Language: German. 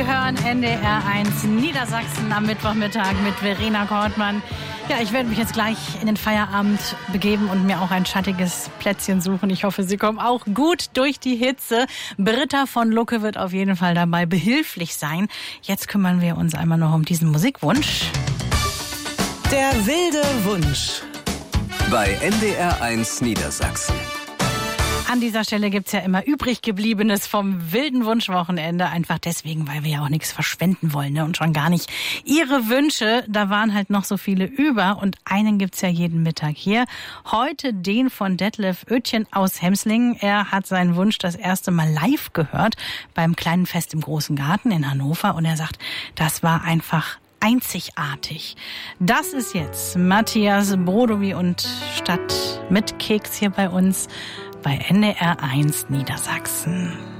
Sie hören NDR 1 Niedersachsen am Mittwochmittag mit Verena Kortmann. Ja, ich werde mich jetzt gleich in den Feierabend begeben und mir auch ein schattiges Plätzchen suchen. Ich hoffe, Sie kommen auch gut durch die Hitze. Britta von Lucke wird auf jeden Fall dabei behilflich sein. Jetzt kümmern wir uns einmal noch um diesen Musikwunsch. Der wilde Wunsch. Bei NDR 1 Niedersachsen. An dieser Stelle gibt's ja immer übrig gebliebenes vom wilden Wunschwochenende. Einfach deswegen, weil wir ja auch nichts verschwenden wollen, ne? Und schon gar nicht Ihre Wünsche. Da waren halt noch so viele über und einen gibt's ja jeden Mittag hier. Heute den von Detlef Oetjen aus Hemslingen. Er hat seinen Wunsch das erste Mal live gehört beim kleinen Fest im Großen Garten in Hannover. Und er sagt, das war einfach einzigartig. Das ist jetzt Matthias Brodowy und Stadt mit Keks hier bei uns bei NDR 1 Niedersachsen.